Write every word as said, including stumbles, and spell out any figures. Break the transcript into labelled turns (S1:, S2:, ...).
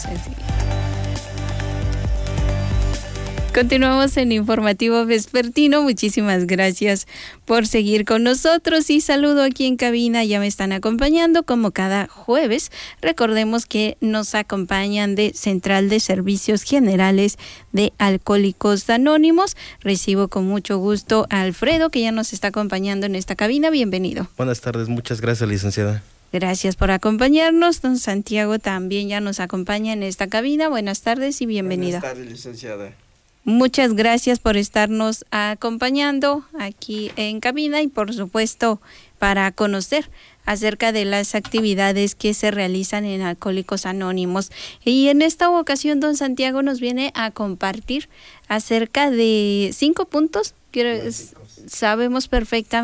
S1: enseguida. Continuamos en Informativo Vespertino. Muchísimas gracias por seguir con nosotros y saludo aquí en cabina. Ya me están acompañando como cada jueves. Recordemos que nos acompañan de Central de Servicios Generales de Alcohólicos Anónimos. Recibo con mucho gusto a Alfredo, que ya nos está acompañando en esta cabina. Bienvenido.
S2: Buenas tardes, muchas gracias, licenciada.
S1: Gracias por acompañarnos. Don Santiago también ya nos acompaña en esta cabina. Buenas tardes y bienvenido.
S3: Buenas tardes, licenciada.
S1: Muchas gracias por estarnos acompañando aquí en cabina y por supuesto para conocer acerca de las actividades que se realizan en Alcohólicos Anónimos. Y en esta ocasión don Santiago nos viene a compartir acerca de cinco puntos que sabemos perfectamente